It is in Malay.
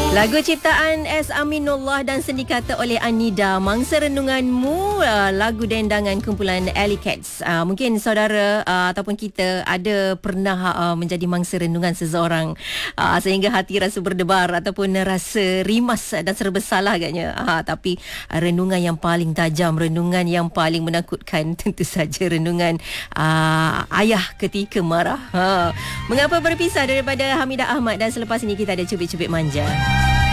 Lagu ciptaan S. Aminullah dan sendikata oleh Anida, Mangsa Renunganmu, lagu dendangan kumpulan Alley Cats. Mungkin saudara ataupun kita ada pernah menjadi mangsa renungan seseorang sehingga hati rasa berdebar ataupun rasa rimas dan serba salah agaknya. Tapi renungan yang paling tajam, renungan yang paling menakutkan tentu saja renungan ayah ketika marah. Mengapa berpisah daripada Hamidah Ahmad, dan selepas ini kita ada Cubit-Cubit Manja.